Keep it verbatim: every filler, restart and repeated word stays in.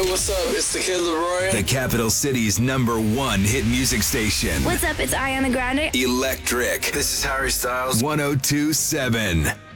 what's up? It's the Kid Leroy. The capital city's number one hit music station. What's up? It's Ariana Grande. Electric. This is Harry Styles. one oh two point seven.